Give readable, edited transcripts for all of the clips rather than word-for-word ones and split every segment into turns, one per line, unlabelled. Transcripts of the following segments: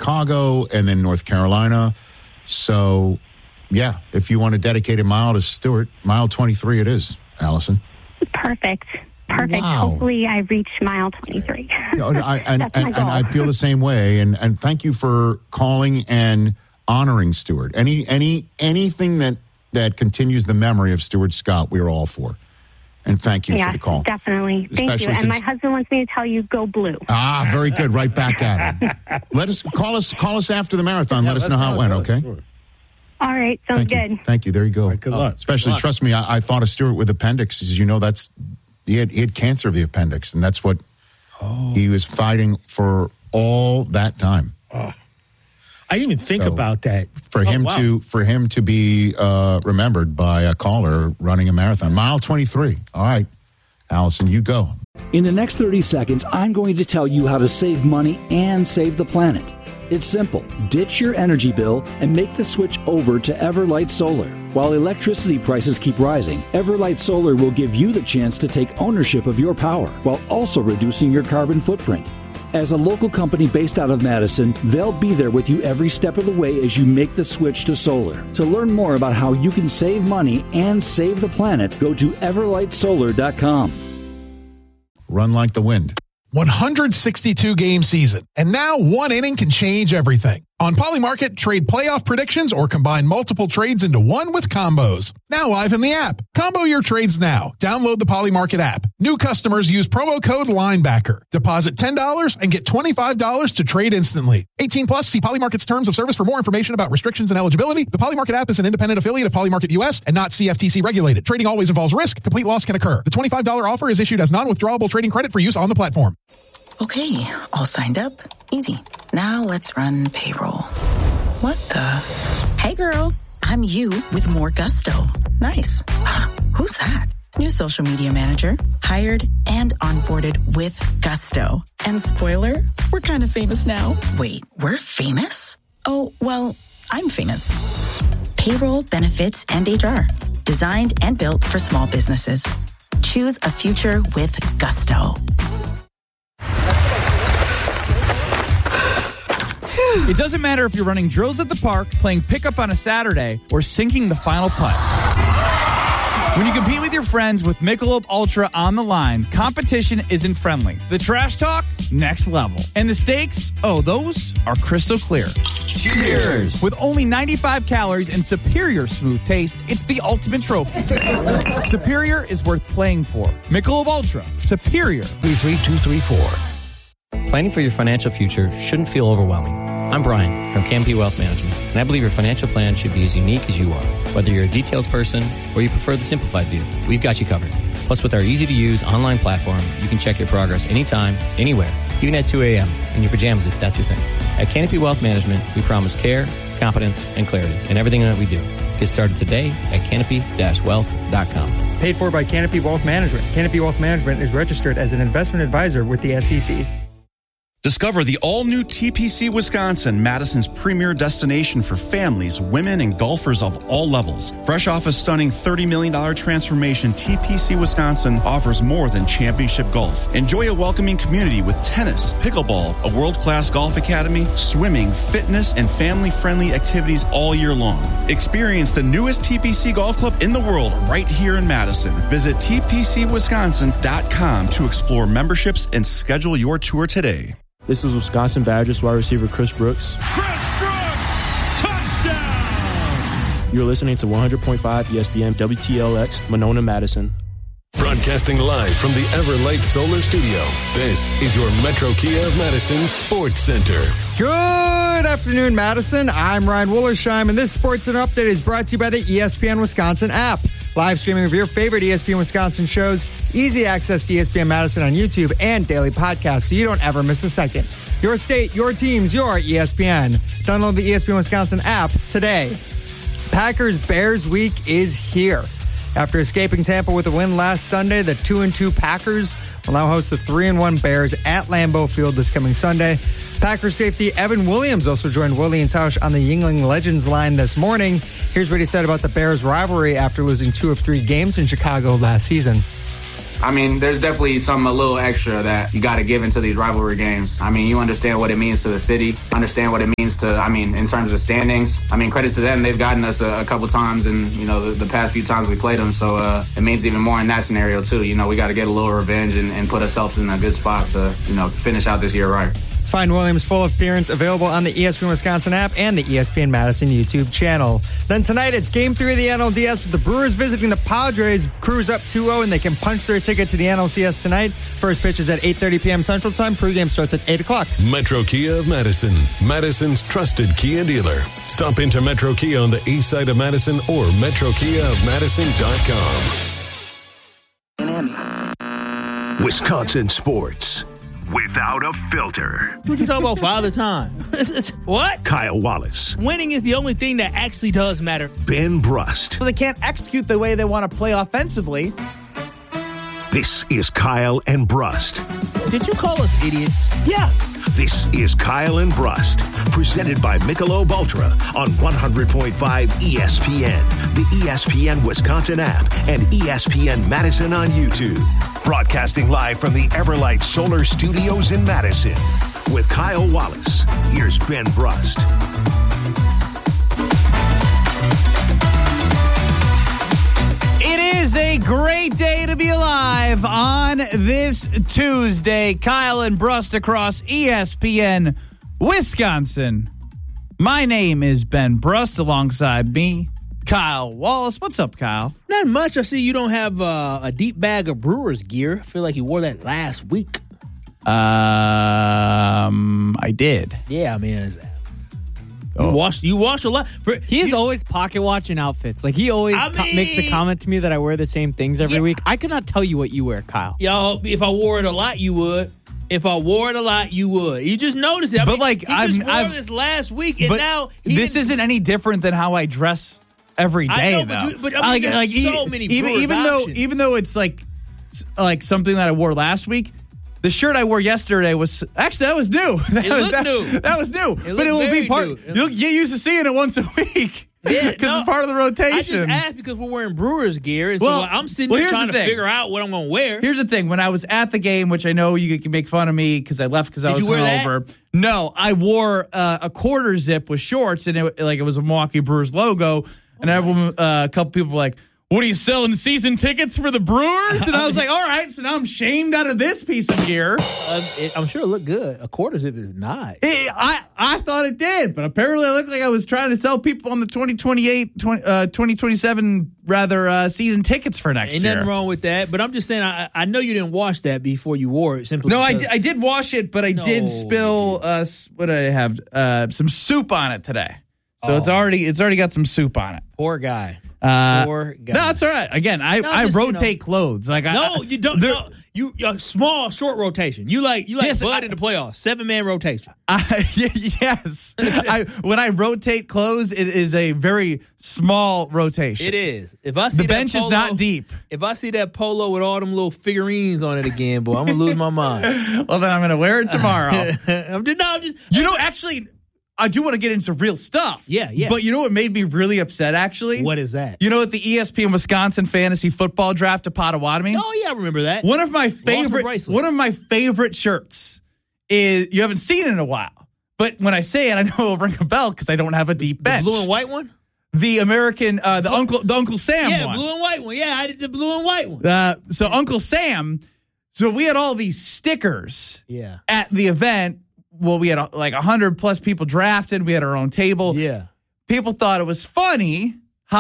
Chicago and then North Carolina. So, yeah, if you want to dedicate a mile to Stuart, mile 23 it is, Allison.
Perfect.
Wow.
Hopefully I reach mile 23.
And I feel the same way. And thank you for calling and honoring Stuart. Anything that continues the memory of Stuart Scott, we're all for. And thank you for the call.
Definitely. Thank you. And my husband wants me to tell you, go blue.
Ah, very good. Right back at him. Call us after the marathon. Let us know how it went, okay?
Sure. All right. Sounds good.
Thank you. There you go.
Right, good luck.
Especially, trust me, I thought of Stuart with appendix. As you know, he had cancer of the appendix, and that's what he was fighting for all that time.
I didn't even think about that.
For him to be remembered by a caller running a marathon. Mile 23. All right, Allison, you go.
In the next 30 seconds, I'm going to tell you how to save money and save the planet. It's simple. Ditch your energy bill and make the switch over to Everlight Solar. While electricity prices keep rising, Everlight Solar will give you the chance to take ownership of your power while also reducing your carbon footprint. As a local company based out of Madison, they'll be there with you every step of the way as you make the switch to solar. To learn more about how you can save money and save the planet, go to everlightsolar.com.
Run like the wind.
162-game season, and now one inning can change everything. On Polymarket, trade playoff predictions or combine multiple trades into one with combos. Now live in the app. Combo your trades now. Download the Polymarket app. New customers use promo code LINEBACKER. Deposit $10 and get $25 to trade instantly. 18 plus, see Polymarket's terms of service for more information about restrictions and eligibility. The Polymarket app is an independent affiliate of Polymarket US and not CFTC regulated. Trading always involves risk. Complete loss can occur. The $25 offer is issued as non-withdrawable trading credit for use on the platform.
Okay, all signed up. Easy. Now let's run payroll. What the? Hey girl, I'm you with more gusto. Nice. Who's that? New social media manager, hired and onboarded with gusto. And spoiler, we're kind of famous now. Wait, we're famous? Oh, well, I'm famous. Payroll, benefits, and HR. Designed and built for small businesses. Choose a future with gusto.
It doesn't matter if you're running drills at the park, playing pickup on a Saturday, or sinking the final putt. When you compete with your friends with Michelob Ultra on the line, competition isn't friendly. The trash talk, next level. And the stakes, those are crystal clear. Cheers! With only 95 calories and superior smooth taste, it's the ultimate trophy. Superior is worth playing for. Michelob Ultra, superior.
33234. Planning for your financial future shouldn't feel overwhelming. I'm Brian from Canopy Wealth Management, and I believe your financial plan should be as unique as you are. Whether you're a details person or you prefer the simplified view, we've got you covered. Plus, with our easy-to-use online platform, you can check your progress anytime, anywhere, even at 2 a.m. in your pajamas if that's your thing. At Canopy Wealth Management, we promise care, competence, and clarity in everything that we do. Get started today at canopy-wealth.com.
Paid for by Canopy Wealth Management. Canopy Wealth Management is registered as an investment advisor with the SEC.
Discover the all-new TPC Wisconsin, Madison's premier destination for families, women, and golfers of all levels. Fresh off a stunning $30 million transformation, TPC Wisconsin offers more than championship golf. Enjoy a welcoming community with tennis, pickleball, a world-class golf academy, swimming, fitness, and family-friendly activities all year long. Experience the newest TPC golf club in the world right here in Madison. Visit tpcwisconsin.com to explore memberships and schedule your tour today.
This is Wisconsin Badgers wide receiver Chris Brooks.
Touchdown!
You're listening to 100.5 ESPN WTLX, Monona, Madison.
Broadcasting live from the Everlight Solar Studio, this is your Metro Kia of Madison Sports Center.
Good afternoon, Madison. I'm Ryan Wollersheim, and this Sports Center update is brought to you by the ESPN Wisconsin app. Live streaming of your favorite ESPN Wisconsin shows, easy access to ESPN Madison on YouTube, and daily podcasts so you don't ever miss a second. Your state, your teams, your ESPN. Download the ESPN Wisconsin app today. Packers-Bears week is here. After escaping Tampa with a win last Sunday, the 2-2 Packers will now host the 3-1 Bears at Lambeau Field this coming Sunday. Packers safety Evan Williams also joined Willie and Tausch on the Yuengling Legends line this morning. Here's what he said about the Bears rivalry after losing 2 of 3 games in Chicago last season.
I mean, there's definitely a little extra that you got to give into these rivalry games. I mean, you understand what it means to the city, understand what it means to, in terms of standings. I mean, credit to them. They've gotten us a couple times in, the past few times we played them. So it means even more in that scenario, too. We got to get a little revenge and put ourselves in a good spot to, finish out this year right.
Find Williams' full appearance available on the ESPN Wisconsin app and the ESPN Madison YouTube channel. Then tonight, it's Game 3 of the NLDS with the Brewers visiting the Padres. Crews up 2-0, and they can punch their ticket to the NLCS tonight. First pitch is at 8:30 p.m. Central Time. Pregame starts at 8 o'clock.
Metro Kia of Madison, Madison's trusted Kia dealer. Stop into Metro Kia on the east side of Madison or metrokiaofmadison.com.
Wisconsin sports without a filter.
What you talking about, Father Time? What?
Kyle Wallace.
Winning is the only thing that actually does matter.
Ben Brust.
So they can't execute the way they want to play offensively.
This is Kyle and Brust.
Did you call us idiots?
Yeah.
This is Kyle and Brust, presented by Michelob Ultra on 100.5 ESPN, the ESPN Wisconsin app, and ESPN Madison on YouTube. Broadcasting live from the Everlight Solar Studios in Madison. With Kyle Wallace, here's Ben Brust.
It is a great day to be alive on this Tuesday. Kyle and Brust across ESPN Wisconsin. My name is Ben Brust. Alongside me, Kyle Wallace. What's up, Kyle?
Not much. I see you don't have a deep bag of Brewers gear. I feel like you wore that last week.
I did.
Yeah, I mean, you wash a lot.
He's always pocket watching outfits. Like, he always makes the comment to me that I wear the same things every week. I could not tell you what you wear, Kyle.
Yo, if I wore it a lot, you would. If I wore it a lot, you would. You just noticed it. He wore this last week, and now
this isn't any different than how I dress every day.
I know, but there's so many Brewers
even though it's like something that I wore last week. The shirt I wore yesterday was that was new. That was new. But it will be part. You'll get used to seeing it once a week. Yeah, because it's part of the rotation.
I just asked because we're wearing Brewers gear, and so I'm sitting here trying to figure out what I'm going to wear.
Here's the thing: when I was at the game, which I know you can make fun of me because I left because I was hungover. No, I wore a quarter zip with shorts, and it was a Milwaukee Brewers logo, and a couple people were like, "What are you selling season tickets for the Brewers?" And I was like, all right, so now I'm shamed out of this piece of gear.
I'm sure it looked good. A quarter zip is not.
I thought it did, but apparently I looked like I was trying to sell people on the 2027 season tickets for next year.
Ain't nothing wrong with that, but I'm just saying, I know you didn't wash that before you wore it.
No, I did wash it, but I did spill, what did I have? Some soup on it today. So it's already got some soup on it.
Poor guy.
No, that's all right. Again, I rotate clothes.
You don't. You small, short rotation. You like Bud in the playoffs. 7-man rotation.
Yes. When I rotate clothes, it is a very small rotation.
It is. If I see
the bench is not deep.
If I see that polo with all them little figurines on it again, boy, I'm gonna lose my mind.
Well, then I'm gonna wear it tomorrow.
Actually.
I do want to get into real stuff.
Yeah.
But you know what made me really upset, actually?
What is that?
You know, at the ESPN Wisconsin Fantasy Football Draft at Potawatomi?
Oh, yeah, I remember that.
One of my favorite shirts is, you haven't seen it in a while, but when I say it, I know it'll ring a bell because I don't have a deep bench.
The blue and white one?
The American, the Uncle Sam one.
Yeah, blue and white one. Yeah, I did the blue and white one.
So Uncle Sam, so we had all these stickers at the event. Well, we had like 100 plus people drafted. We had our own table.
Yeah.
People thought it was funny,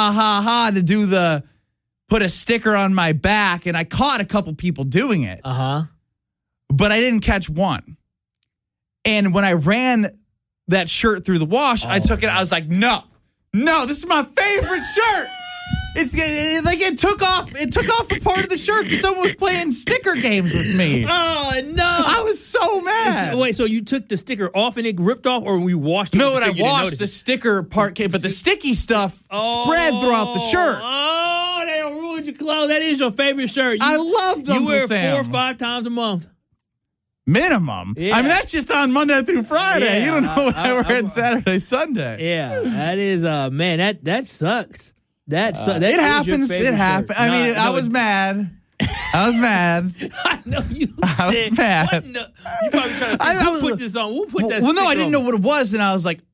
to put a sticker on my back. And I caught a couple people doing it. But I didn't catch one. And when I ran that shirt through the wash, I took it. I was like, no, this is my favorite shirt. It took off a part of the shirt because someone was playing sticker games with me.
Oh, no.
I was so mad.
Wait, so you took the sticker off and it ripped off, or you washed it?
No, when I washed, the sticker part came, but the sticky stuff spread throughout the shirt.
Oh, they don't ruin your clothes. That is your favorite shirt.
I loved Uncle
You wear
Sam.
4 or 5 times a month.
Minimum. Yeah. I mean, that's just on Monday through Friday. You don't know what I wear on Saturday, Sunday.
Yeah, that is, man, that sucks. It
happens. It happened. I mean, I was mad. I was mad.
I know you.
I was mad.
You probably trying to think, who put this on? Who put that?
Well, no, I didn't know what it was, and I was like,